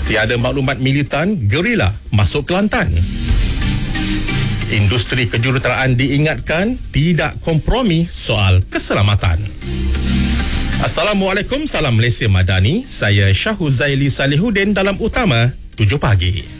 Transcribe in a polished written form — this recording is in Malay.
Tiada maklumat militan gerila masuk Kelantan. Industri kejuruteraan diingatkan tidak kompromi soal keselamatan. Assalamualaikum, salam Malaysia Madani. Saya Syahuzaili Salihuddin dalam Utama 7 Pagi.